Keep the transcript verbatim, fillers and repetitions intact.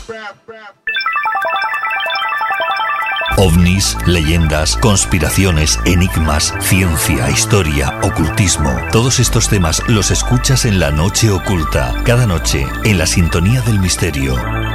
Ovnis, leyendas, conspiraciones, enigmas, ciencia, historia, ocultismo. Todos estos temas los escuchas en La Noche Oculta, cada noche, en la sintonía del misterio.